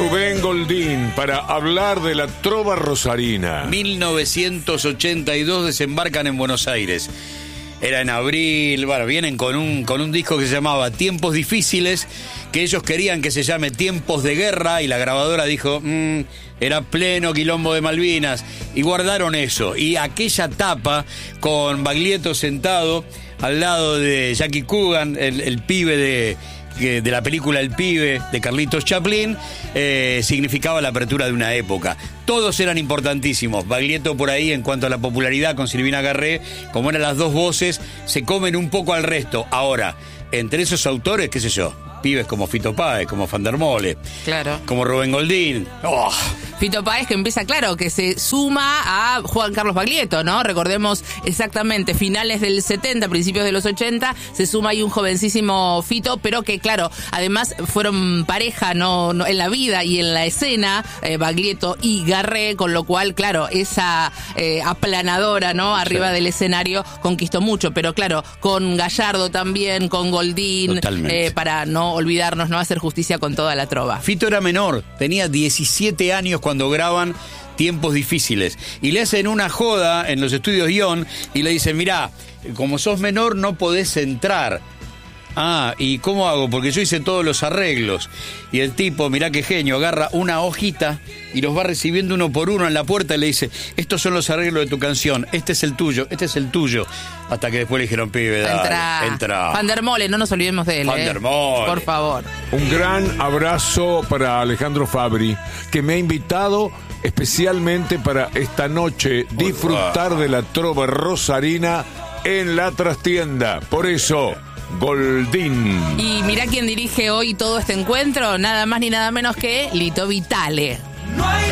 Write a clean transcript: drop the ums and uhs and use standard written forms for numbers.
Rubén Goldín para hablar de la trova rosarina. 1982 desembarcan en Buenos Aires. Era en abril, bueno, vienen con un disco que se llamaba Tiempos Difíciles, que ellos querían que se llame Tiempos de Guerra, y la grabadora dijo, era pleno quilombo de Malvinas, y guardaron eso. Y aquella tapa con Baglietto sentado al lado de Jackie Coogan, el pibe de la película El Pibe de Carlitos Chaplin, significaba la apertura de una época. Todos eran importantísimos. Baglietto por ahí, en cuanto a la popularidad, con Silvina Garré, como eran las dos voces, se comen un poco al resto. Ahora, entre esos autores, qué sé yo, pibes como Fito Páez, como Van der Mole, claro, como Rubén Goldín. ¡Oh! Fito Páez, que empieza, claro, que se suma a Juan Carlos Baglietto, ¿no? Recordemos exactamente, finales del 70, principios de los 80, se suma ahí un jovencísimo Fito, pero que, claro, además fueron pareja no en la vida y en la escena, Baglietto y Garré, con lo cual, claro, esa aplanadora, ¿no? Arriba del escenario conquistó mucho, pero claro, con Gallardo también, con Goldín, para no olvidarnos, no hacer justicia con toda la trova. Fito era menor, tenía 17 años cuando graban Tiempos Difíciles, y le hacen una joda en los estudios Guión y le dicen, mirá, como sos menor no podés entrar. Ah, ¿y cómo hago? Porque yo hice todos los arreglos. Y el tipo, mirá qué genio, agarra una hojita y los va recibiendo uno por uno en la puerta y le dice, estos son los arreglos de tu canción, este es el tuyo, este es el tuyo. Hasta que después le dijeron, pibe, dale, entra. Van der Mole, no nos olvidemos de él. Van der Mole. Por favor. Un gran abrazo para Alejandro Fabri, que me ha invitado especialmente para esta noche disfrutar de la trova rosarina en la trastienda. Por eso, Goldín. Y mirá quién dirige hoy todo este encuentro, nada más ni nada menos que Lito Vitale.